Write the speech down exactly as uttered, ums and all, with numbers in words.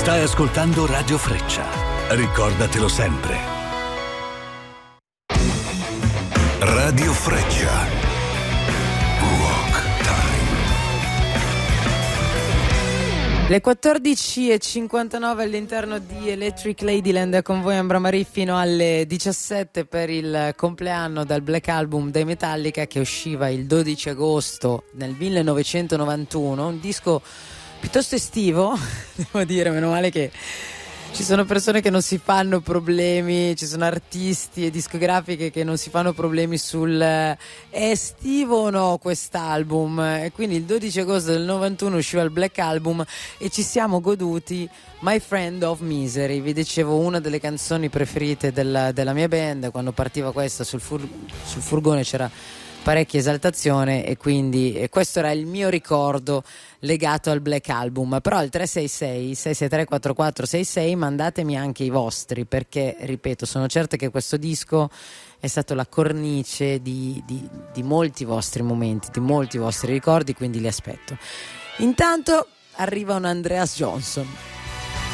Stai ascoltando Radio Freccia. Ricordatelo sempre. Radio Freccia. Rock Time. Le quattordici e cinquantanove all'interno di Electric Ladyland, con voi Ambra Marie fino alle diciassette per il compleanno dal Black Album dei Metallica, che usciva il dodici agosto nel millenovecentonovantuno, un disco piuttosto estivo, devo dire, meno male che ci sono persone che non si fanno problemi, ci sono artisti e discografiche che non si fanno problemi sul è estivo o no quest'album, e quindi il dodici agosto del novantuno usciva il Black Album e ci siamo goduti My Friend of Misery. Vi dicevo, una delle canzoni preferite della, della mia band. Quando partiva questa sul, fur, sul furgone c'era parecchia esaltazione, e quindi e questo era il mio ricordo legato al Black Album. Però al tre sei sei sei sei tre quattro quattro sei sei mandatemi anche i vostri, perché ripeto, sono certa che questo disco è stato la cornice di, di, di molti vostri momenti, di molti vostri ricordi, quindi li aspetto. Intanto arriva un Andreas Johnson.